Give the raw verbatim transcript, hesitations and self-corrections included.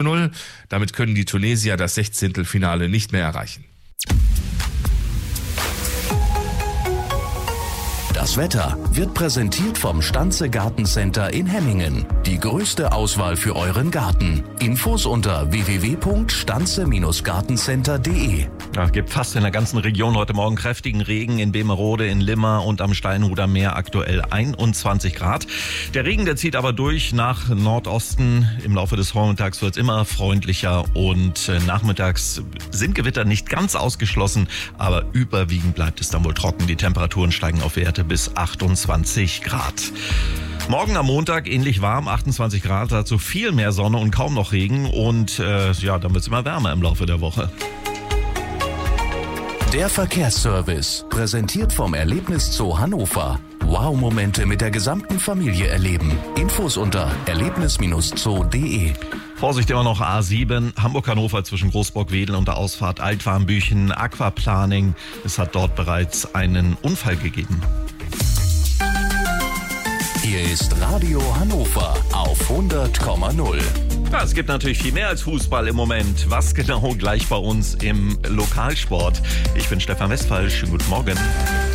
null. Damit können die Tunesier das Sechzehntelfinale nicht mehr erreichen. Das Wetter wird präsentiert vom Stanze Gartencenter in Hemmingen. Die größte Auswahl für euren Garten. Infos unter w w w punkt stanze gartencenter punkt de. Ja, es gibt fast in der ganzen Region heute Morgen kräftigen Regen. In Bemerode, in Limmer und am Steinhuder Meer aktuell einundzwanzig Grad. Der Regen, der zieht aber durch nach Nordosten. Im Laufe des Vormittags wird es immer freundlicher und äh, nachmittags sind Gewitter nicht ganz ausgeschlossen, aber überwiegend bleibt es dann wohl trocken. Die Temperaturen steigen auf Werte bis achtundzwanzig Grad. Morgen am Montag ähnlich warm, achtundzwanzig Grad, dazu viel mehr Sonne und kaum noch Regen. Und äh, ja, dann wird es immer wärmer im Laufe der Woche. Der Verkehrsservice, präsentiert vom Erlebniszoo Hannover. Wow-Momente mit der gesamten Familie erleben. Infos unter erlebnis zoo punkt de. Vorsicht immer noch A sieben, Hamburg-Hannover zwischen Großburg-Wedel und der Ausfahrt Altwarmbüchen, Aquaplaning. Es hat dort bereits einen Unfall gegeben. Hier ist Radio Hannover auf hundert Komma null. Ja, es gibt natürlich viel mehr als Fußball im Moment. Was genau gleich bei uns im Lokalsport? Ich bin Stefan Westphal. Schönen guten Morgen.